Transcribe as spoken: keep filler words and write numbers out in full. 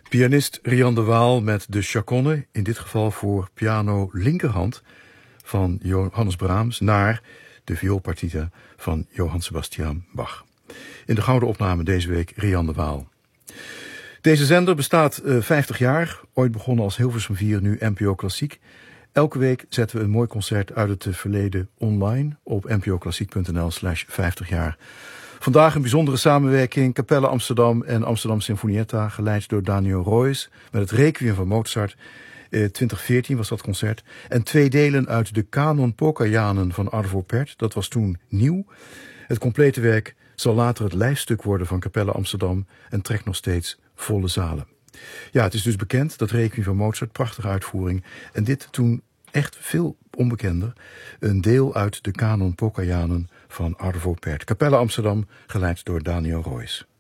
Pianist Rian de Waal met de chaconne, in dit geval voor piano linkerhand van Johannes Brahms, naar de vioolpartita van Johann Sebastian Bach. In de gouden opname deze week Rian de Waal. Deze zender bestaat uh, vijftig jaar, ooit begonnen als Hilversum vier, nu N P O Klassiek. Elke week zetten we een mooi concert uit het verleden online op npoklassiek punt n l slash vijftig jaar. Vandaag een bijzondere samenwerking, Capelle Amsterdam en Amsterdam Sinfonietta, geleid door Daniel Roys, met het Requiem van Mozart. Uh, twintig veertien was dat concert. En twee delen uit de Canon Pokajanen van Arvo Pärt, dat was toen nieuw. Het complete werk zal later het lijfstuk worden van Capelle Amsterdam en trekt nog steeds volle zalen. Ja, het is dus bekend, dat Requiem van Mozart, prachtige uitvoering. En dit toen echt veel onbekender, een deel uit de Canon Pokajanen van Arvo Pärt. Capelle Amsterdam, geleid door Daniel Roys.